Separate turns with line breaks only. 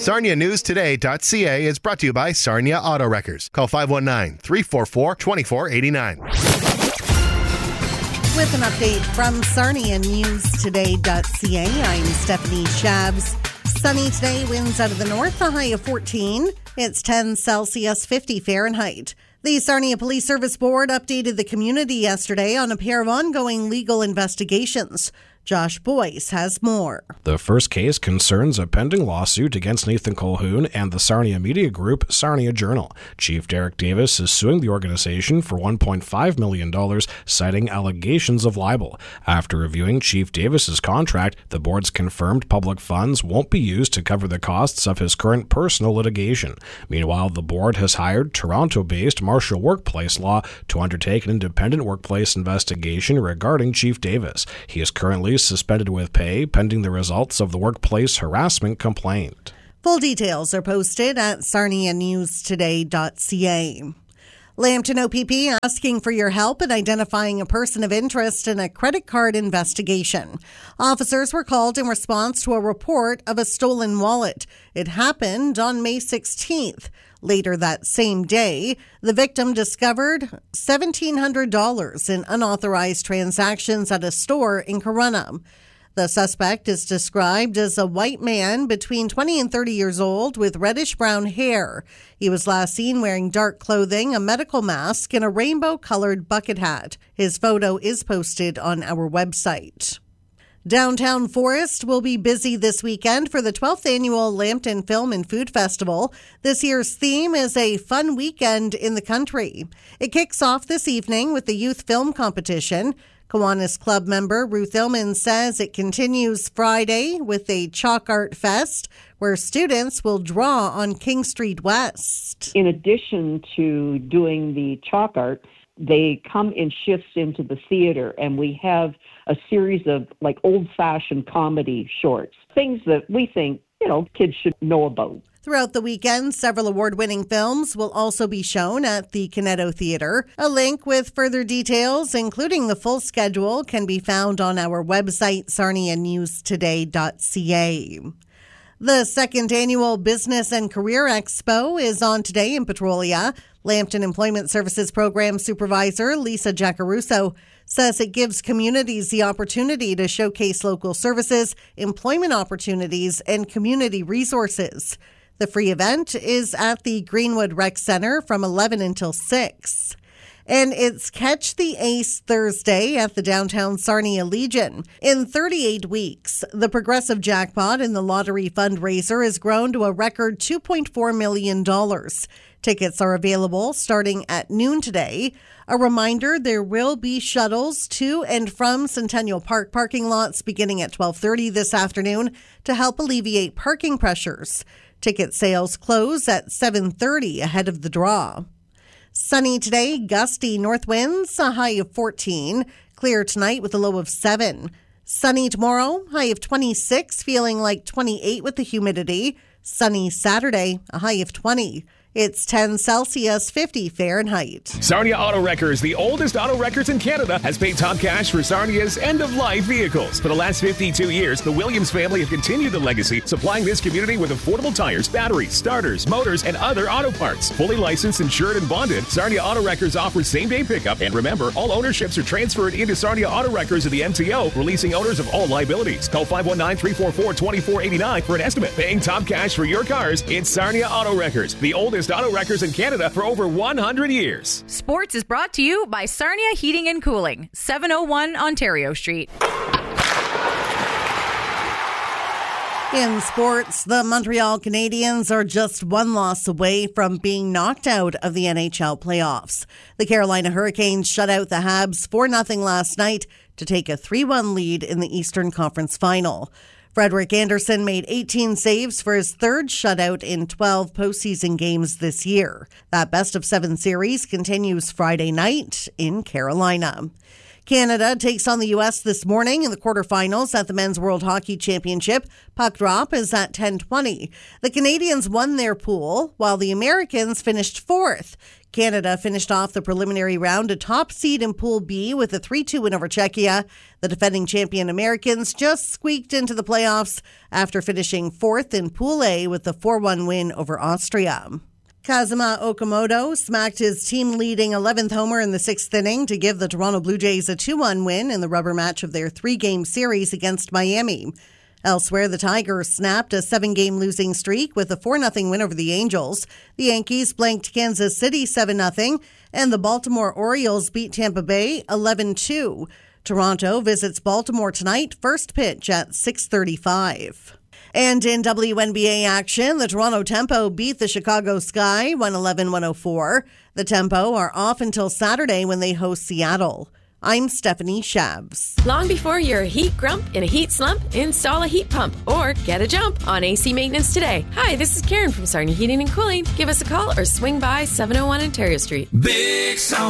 SarniaNewsToday.ca is brought to you by Sarnia Auto Wreckers. Call 519-344-2489.
With an update from SarniaNewsToday.ca, I'm Stephanie Shabs. Sunny today, winds out of the north, a high of 14. It's 10 Celsius, 50 Fahrenheit. The Sarnia Police Service Board updated the community yesterday on a pair of ongoing legal investigations. Josh Boyce has more.
The first case concerns a pending lawsuit against Nathan Colhoun and the Sarnia media group Sarnia Journal. Chief Derek Davis is suing the organization for $1.5 million, citing allegations of libel. After reviewing Chief Davis's contract, the board's confirmed public funds won't be used to cover the costs of his current personal litigation. Meanwhile, the board has hired Toronto-based Marshall Workplace Law to undertake an independent workplace investigation regarding Chief Davis. He is currently suspended with pay pending the results of the workplace harassment complaint.
Full details are posted at sarnianewstoday.ca. Lambton OPP asking for your help in identifying a person of interest in a credit card investigation. Officers were called in response to a report of a stolen wallet. It happened on May 16th. Later that same day, the victim discovered $1,700 in unauthorized transactions at a store in Corunna. The suspect is described as a white man between 20 and 30 years old with reddish-brown hair. He was last seen wearing dark clothing, a medical mask, and a rainbow-colored bucket hat. His photo is posted on our website. Downtown Forest will be busy this weekend for the 12th annual Lambton Film and Food Festival. This year's theme is a fun weekend in the country. It kicks off this evening with the youth film competition. Kiwanis Club member Ruth Illman says it continues Friday with a chalk art fest where students will draw on King Street West.
In addition to doing the chalk art, they come in shifts into the theater, and we have a series of like old-fashioned comedy shorts, things that we think, kids should know about.
Throughout the weekend, several award-winning films will also be shown at the Canetto Theatre. A link with further details, including the full schedule, can be found on our website, sarnianewstoday.ca. The second annual Business and Career Expo is on today in Petrolia. Lambton Employment Services Program Supervisor Lisa Giacaruso says it gives communities the opportunity to showcase local services, employment opportunities, and community resources. The free event is at the Greenwood Rec Center from 11 until 6. And it's Catch the Ace Thursday at the downtown Sarnia Legion. In 38 weeks, the progressive jackpot in the lottery fundraiser has grown to a record $2.4 million. Tickets are available starting at noon today. A reminder, there will be shuttles to and from Centennial Park parking lots beginning at 12:30 this afternoon to help alleviate parking pressures. Ticket sales close at 7:30 ahead of the draw. Sunny today, gusty north winds, a high of 14. Clear tonight with a low of 7. Sunny tomorrow, high of 26, feeling like 28 with the humidity. Sunny Saturday, a high of 20. It's 10 Celsius, 50 Fahrenheit.
Sarnia Auto Wreckers, the oldest auto wreckers in Canada, has paid top cash for Sarnia's end-of-life vehicles. For the last 52 years, the Williams family have continued the legacy, supplying this community with affordable tires, batteries, starters, motors, and other auto parts. Fully licensed, insured, and bonded, Sarnia Auto Wreckers offers same-day pickup. And remember, all ownerships are transferred into Sarnia Auto Wreckers of the MTO, releasing owners of all liabilities. Call 519-344-2489 for an estimate. Paying top cash for your cars, it's Sarnia Auto Wreckers, the oldest auto wreckers in Canada for over 100 years.
Sports is brought to you by Sarnia Heating and Cooling, 701 Ontario Street.
In sports, the Montreal Canadiens are just one loss away from being knocked out of the NHL playoffs. The Carolina Hurricanes shut out the Habs 4-0 last night to take a 3-1 lead in the Eastern Conference Final. Frederik Andersen made 18 saves for his third shutout in 12 postseason games this year. That best-of-7 series continues Friday night in Carolina. Canada takes on the U.S. this morning in the quarterfinals at the Men's World Hockey Championship. Puck drop is at 10:20. The Canadians won their pool, while the Americans finished fourth. Canada finished off the preliminary round a top seed in Pool B with a 3-2 win over Czechia. The defending champion Americans just squeaked into the playoffs after finishing fourth in Pool A with a 4-1 win over Austria. Kazuma Okamoto smacked his team-leading 11th homer in the 6th inning to give the Toronto Blue Jays a 2-1 win in the rubber match of their 3-game series against Miami. Elsewhere, the Tigers snapped a 7-game losing streak with a 4-0 win over the Angels. The Yankees blanked Kansas City 7-0, and the Baltimore Orioles beat Tampa Bay 11-2. Toronto visits Baltimore tonight, first pitch at 6:35. And in WNBA action, the Toronto Tempo beat the Chicago Sky 111-104. The Tempo are off until Saturday when they host Seattle. I'm Stephanie Shabs.
Long before you're a heat grump in a heat slump, install a heat pump or get a jump on AC maintenance today. Hi, this is Karen from Sarnia Heating and Cooling. Give us a call or swing by 701 Ontario Street.
Big Song.